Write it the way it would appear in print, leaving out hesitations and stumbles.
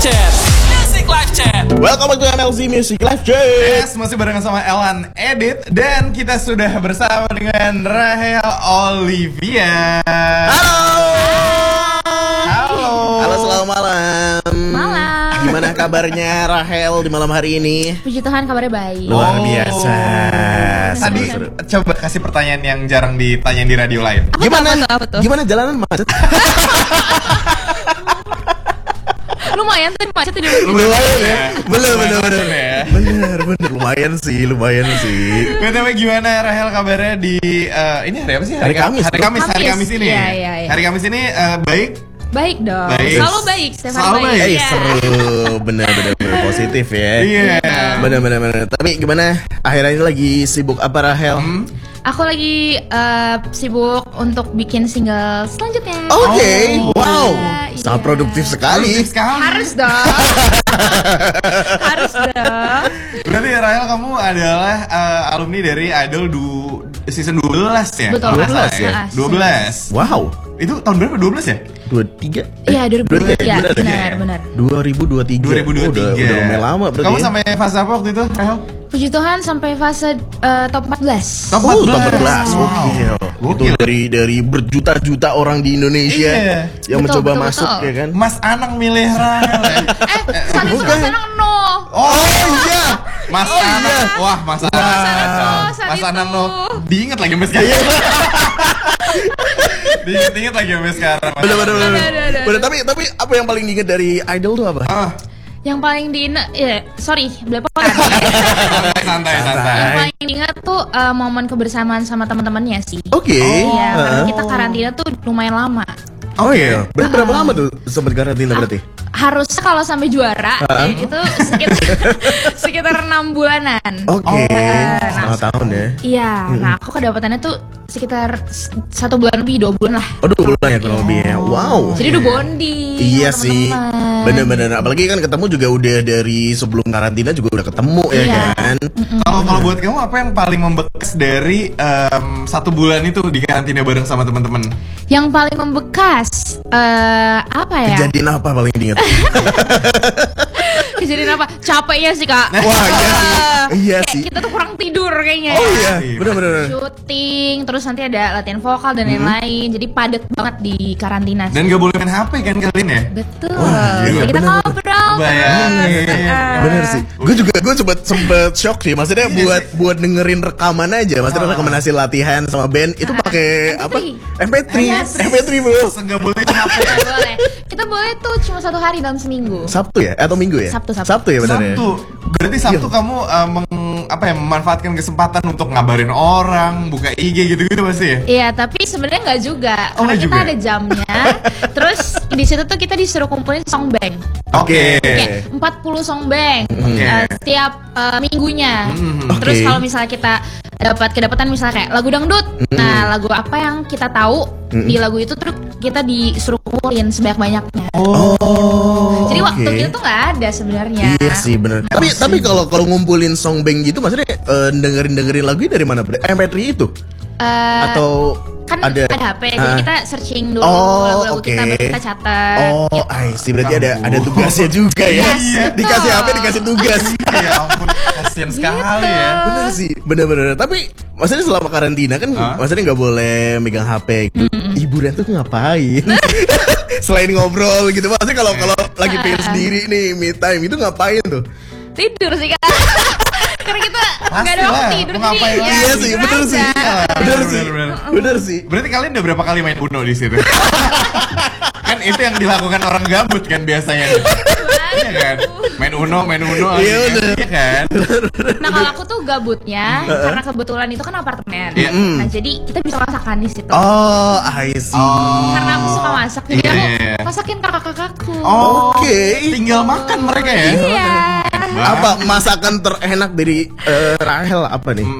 Chat. Music Live Chat. Welcome back to MLZ Music Live Chat. Yes, masih barengan sama Elan Edit. Dan kita sudah bersama dengan Rahel Olivia. Halo, selamat malam. Malam. Gimana kabarnya Rahel di malam hari ini? Puji Tuhan kabarnya baik. Luar biasa. Tadi coba kasih pertanyaan yang jarang ditanya di radio lain. Apa tuh? Gimana jalanan macet? Lumayan tuh macet di Lumayan ya. Bener. Ya. Bener. Lumayan sih. BTW gimana Rahel kabarnya di ini hari apa sih? Hari Kamis. Hari Kamis ini. Iya. Hari Kamis ini baik. Baik dong. Baik. Selalu baik, Stefan Selalu baik. baik. Iya. Seru. Bener positif ya. Iya. Bener. Tapi gimana? Akhirnya ini lagi sibuk apa Rahel? Aku lagi sibuk untuk bikin single selanjutnya. Oke. Wow. Iya. Sangat produktif sekali. Harus dong. Harus dong. Berarti Rahel kamu adalah alumni dari Idol season 12 ya? Betul. 12 ya? 12. Wow. Itu tahun berapa? 12 ya? 23? Iya, 2023. Iya, Bener. benar. 2023. 2023. Udah lumayan lama berarti. Kamu ya? sampai fase apa waktu itu, Rahel? Puji Tuhan sampai fase top 14. Top Oh, 14. top 14. Wow. Oke. Itu dari berjuta-juta orang di Indonesia Iya. yang Betul, mencoba betul, masuk betul. ya kan. Mas Anang milih Rahel ya? Saat itu Mas Anang no. Oh iya. Mas Anang. Wah, Mas Anang. saat Mas itu. Anang no. Diingat lagi sampai sekarang. Diingat lagi sampai sekarang. Bener. Tapi apa yang paling diingat dari Idol tuh apa? Yang paling belepotan. Santai. Yang paling diingat tuh momen kebersamaan sama teman-temannya sih. Oke. Iya, karena kita karantina tuh lumayan lama. Oh iya. Berapa lama tuh sempat karantina berarti? Harusnya kalau sampai juara itu sekitar 6 bulanan. Oke. Nah, Setengah tahun ya. iya, nah aku kedapatannya tuh sekitar 1 bulan lebih, 2 bulan lah. Oh 2 bulan ya kurang lebih ya. Wow. Jadi udah bonding. Iya sama sih. teman-teman. Bener. Apalagi kan ketemu juga udah dari sebelum karantina juga udah ketemu ya Iya. kan. Kalau buat kamu apa yang paling membekas dari 1 bulan itu di karantina bareng sama teman-teman? Yang paling membekas apa ya? Kejadian apa paling diingat? Kejadian apa? Capeknya sih, Kak. Wah iya sih. Iya Kayak sih. kita tuh kurang tidur kayaknya. Oh ya. iya. Bener. Syuting, terus nanti ada latihan vokal dan lain-lain. Jadi padat banget di karantina. Dan gak boleh main HP kan kalian ya? Betul. Wah, iya, Jadi kita bener. ngobrol. Bayangin. Bener sih. Gue sempet shock sih. Maksudnya buat dengerin rekaman aja. Maksudnya rekaman hasil latihan sama band itu pakai apa? MP3. MP3 bro. Gak boleh main HP. Nggak boleh. Kita boleh tuh cuma 1 hari dalam seminggu. Sabtu ya? Atau Minggu ya? Sabtu. Sabtu ya benar ya? Sabtu. Berarti Sabtu kamu memanfaatkan kesempatan untuk ngabarin orang, buka IG gitu-gitu pasti ya? Iya, tapi sebenarnya nggak juga. Oh, Karena nggak kita juga? ada jamnya. Terus di situ tuh kita disuruh kumpulin song bank. Oke. Kayak 40 song bank Oke. setiap minggunya. Terus Oke. kalau misalnya kita kedapatan misalnya kayak lagu dangdut. Nah, lagu apa yang kita tahu di lagu itu terus kita disuruh kumpulin sebanyak-banyaknya. Oh. Jadi waktu oke. kita tuh nggak ada sebenarnya. Iya sih bener. Tapi kalau ngumpulin song bank gitu maksudnya dengerin lagu dari mana? MP3 itu? Atau Kan ada HP, jadi kita searching dulu Oh, lagu-lagu oke. kita, baru kita catat. Oh, gitu. I see. Berarti ada tugasnya juga ya. Iya, Dikasih betul. HP, dikasih tugas. Ya ampun, kasian sekali ya. Bener sih, bener. Tapi maksudnya selama karantina kan, maksudnya nggak boleh megang HP. Gitu. Hiburan tuh ngapain? Selain ngobrol gitu, maksudnya kalau lagi pengen sendiri nih, me time itu ngapain tuh? Tidur sih, Kak. Karena kita nggak ada Pastilah, waktu tidur, mau ngapain jadi lagi? ya Iya sih, tidur bener aja. sih. Bener sih. Berarti kalian udah berapa kali main Uno di situ? Kan itu yang dilakukan orang gabut kan biasanya. Iya kan? Main Uno. Iya, bener. Iya kan? Nah, kalau aku tuh gabutnya karena kebetulan itu kan apartemen. Iya. Nah, jadi kita bisa masakan di situ. Oh, I see. Karena aku suka masak, jadi Iya, aku iya. masakin kakak-kakakku. Oke. Tinggal makan mereka ya? Iya. Apa masakan terenak dari Rahel apa nih?